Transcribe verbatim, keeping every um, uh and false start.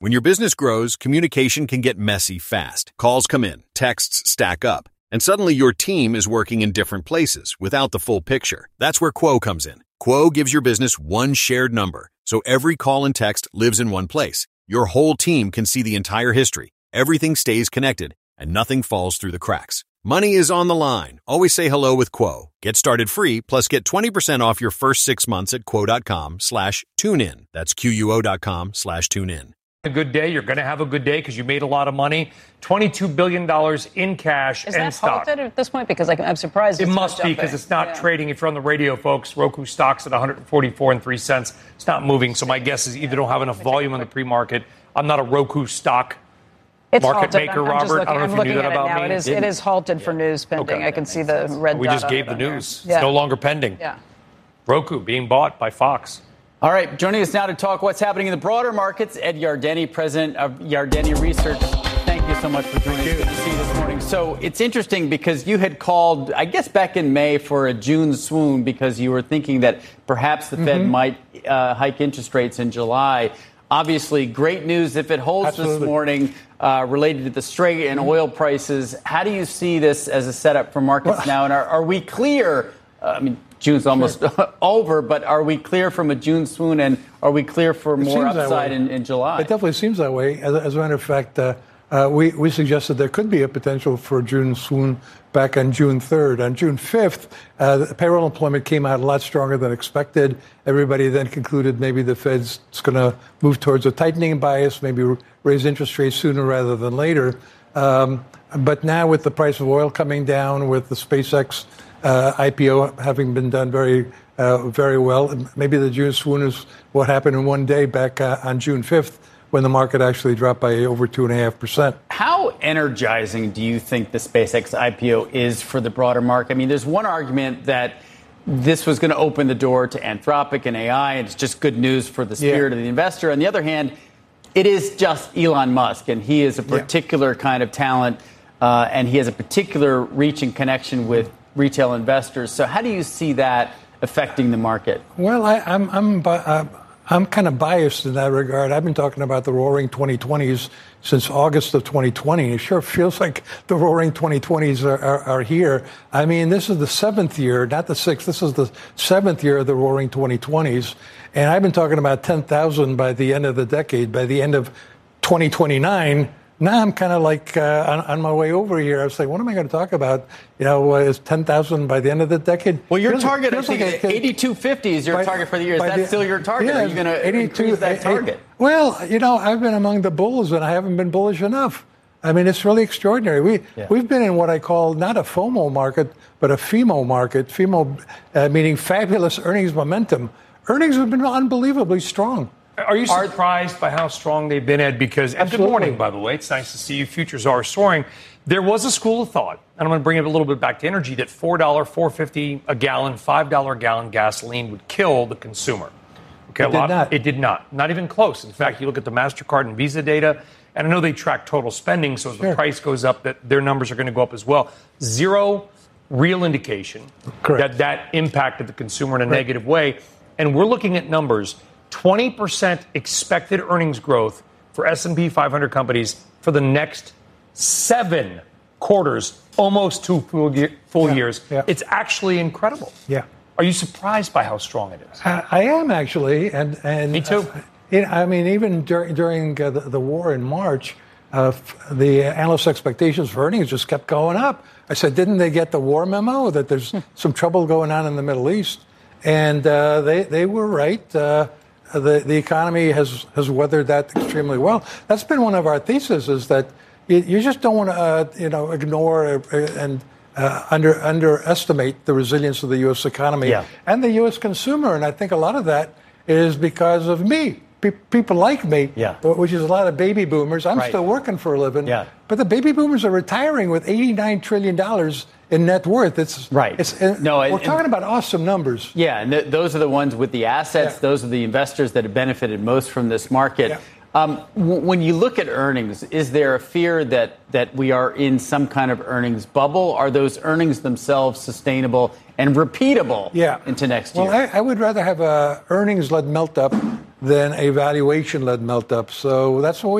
When your business grows, communication can get messy fast. Calls come in, texts stack up, and suddenly your team is working in different places without the full picture. That's where Quo comes in. Quo gives your business one shared number, so every call and text lives in one place. Your whole team can see the entire history. Everything stays connected, and nothing falls through the cracks. Money is on the line. Always say hello with Quo. Get started free, plus get twenty percent off your first six months at quo.com slash tune in. That's Q-U-O.com slash tune in. A good day. You're going to have a good day because you made a lot of money. twenty-two billion dollars in cash Is and that stock. halted at this point? Because like, I'm surprised. It it's must not be jumping. because it's not Yeah. trading. If you're on the radio, folks, Roku stock's at one forty-four and three cents. It's not moving. So my guess is either don't have enough volume on the pre-market. I'm not a Roku stock It's market halted. maker, I'm, I'm just Robert. looking, I don't know I'm if you knew looking that at about it now. me. It is, it is halted for news pending. Okay. I can see the red We dot just on gave it the on here. news. Yeah. It's no longer pending. Yeah. Roku being bought by Fox. All right, joining us now to talk what's happening in the broader markets, Ed Yardeni, president of Yardeni Research. Thank you so much for joining us. Good to see you this morning. So it's interesting because you had called, I guess, back in May for a June swoon because you were thinking that perhaps the mm-hmm. Fed might uh, hike interest rates in July. Obviously, great news if it holds Absolutely. This morning uh, related to the Strait and mm-hmm. oil prices. How do you see this as a setup for markets well, now? And are, are we clear? Uh, I mean, June's almost sure. over, but are we clear from a June swoon, and are we clear for more upside in, in July? It definitely seems that way. As, as a matter of fact, uh, uh, we, we suggested there could be a potential for a June swoon back on June third. On June fifth, uh, the payroll employment came out a lot stronger than expected. Everybody then concluded maybe the Fed's going to move towards a tightening bias, maybe raise interest rates sooner rather than later. Um, but now with the price of oil coming down, with the SpaceX Uh, I P O having been done very, uh, very well. Maybe the June swoon is what happened in one day back uh, on June fifth when the market actually dropped by over two and a half percent. How energizing do you think the SpaceX I P O is for the broader market? I mean, there's one argument that this was going to open the door to Anthropic and A I, and it's just good news for the spirit yeah. of the investor. On the other hand, it is just Elon Musk, and he is a particular yeah. kind of talent, uh, and he has a particular reach and connection with retail investors. So how do you see that affecting the market? Well, I, I'm I'm uh, I'm kind of biased in that regard. I've been talking about the roaring twenty twenties since August of twenty twenty. It sure feels like the roaring twenty twenties are, are, are here. I mean, this is the seventh year, not the sixth. This is the seventh year of the roaring twenty twenties. And I've been talking about ten thousand by the end of the decade, by the end of twenty twenty-nine. Now I'm kind of like uh, on, on my way over here. I was like, what am I going to talk about? You know, uh, is ten thousand by the end of the decade? Well, your feels, target, feels I think, like eighty-two fifty is your by, target for the year. Is that the, still your target? Yeah, Are you going to increase that target? Well, you know, I've been among the bulls, and I haven't been bullish enough. I mean, it's really extraordinary. We, yeah. We've been in what I call not a FOMO market, but a FEMO market. FEMO uh, meaning fabulous earnings momentum. Earnings have been unbelievably strong. Are you surprised by how strong they've been, Ed? Because, and good morning, by the way. It's nice to see you. Futures are soaring. There was a school of thought, and I'm going to bring it a little bit back to energy, that four dollars, four fifty a gallon, five dollars a gallon gasoline would kill the consumer. Okay, it a lot, did not. It did not. Not even close. In fact, you look at the MasterCard and Visa data, and I know they track total spending, so as sure. the price goes up, that their numbers are going to go up as well. Zero real indication Correct. that that impacted the consumer in a right. negative way. And we're looking at numbers. twenty percent expected earnings growth for S and P five hundred companies for the next seven quarters, almost two full, year, full yeah, years. Yeah. It's actually incredible. Yeah. Are you surprised by how strong it is? I, I am, actually. And, and Me too. Uh, it, I mean, even dur- during uh, the, the war in March, uh, the analyst expectations for earnings just kept going up. I said, didn't they get the war memo that there's some trouble going on in the Middle East? And uh, they, they were right. Uh, The, the economy has, has weathered that extremely well. That's been one of our theses, is that you, you just don't want to, uh, you know, ignore and uh, under underestimate the resilience of the U S economy yeah. and the U S consumer. And I think a lot of that is because of me. Pe- people like me, yeah. which is a lot of baby boomers. I'm right. still working for a living. Yeah. But the baby boomers are retiring with eighty-nine trillion dollars in net worth. It's right. It's, uh, no, we're and, talking about awesome numbers. Yeah, and th- those are the ones with the assets. Yeah. Those are the investors that have benefited most from this market. Yeah. Um, w- when you look at earnings, is there a fear that that we are in some kind of earnings bubble? Are those earnings themselves sustainable and repeatable yeah. into next well, year? Well, I, I would rather have a earnings-led melt-up than a valuation-led melt-up. So that's what we